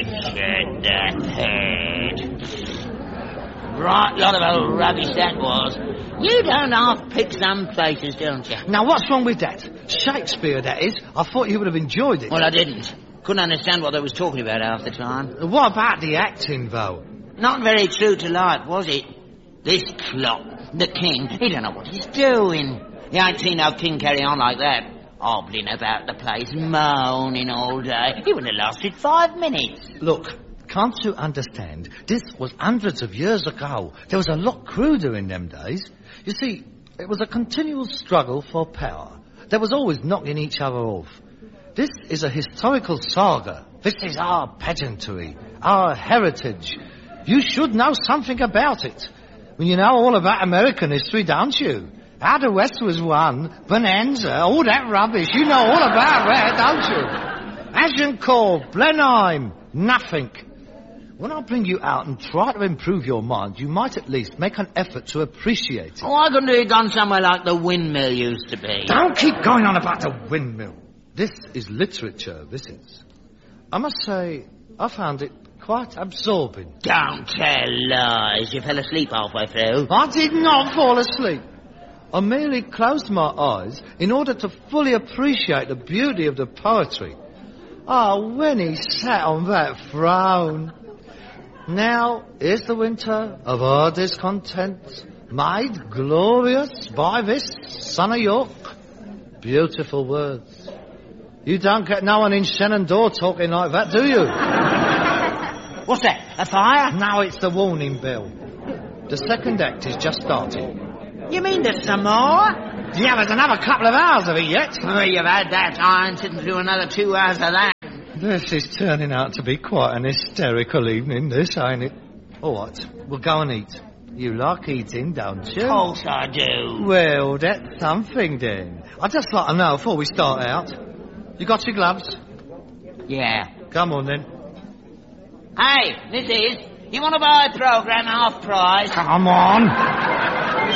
Richard the Third. Right lot of old rubbish that was. You don't half pick some places, don't you? Now, what's wrong with that? Shakespeare, that is. I thought you would have enjoyed it. Well, I didn't. Couldn't understand what they was talking about half the time. What about the acting, though? Not very true to life, was it? This clock, the king, he don't know what he's doing. You ain't seen no king carry on like that. Hobbling about the place, moaning all day. He wouldn't have lasted 5 minutes. Look, can't you understand? This was hundreds of years ago. There was a lot cruder in them days. You see, it was a continual struggle for power. There was always knocking each other off. This is a historical saga. This is our pageantry, our heritage. You should know something about it. Well, you know all about American history, don't you? How the West was won, Bonanza, all that rubbish. You know all about that, don't you? Agincourt, Blenheim, nothing. When I bring you out and try to improve your mind, you might at least make an effort to appreciate it. Oh, I couldn't have gone somewhere like the windmill used to be. Don't keep going on about the windmill. This is literature, this is. I must say, I found it quite absorbing. Don't tell lies. You fell asleep halfway through. I did not fall asleep. I merely closed my eyes in order to fully appreciate the beauty of the poetry. Oh, when he sat on that throne. Now, here's the winter of our discontent, made glorious by this son of York. Beautiful words. You don't get no one in Shenandoah talking like that, do you? What's that, a fire? Now it's the warning bell. The second act is just starting. You mean there's some more? Yeah, there's another couple of hours of it yet. Well, you've had that. I ain't sitting through another 2 hours of that. This is turning out to be quite an hysterical evening, this, ain't it? All right, we'll go and eat. You like eating, don't you? Of course I do. Well, that's something then. I'd just like to know before we start out. You got your gloves? Yeah. Come on then. Hey, this is... You want to buy a programme half price? Come on.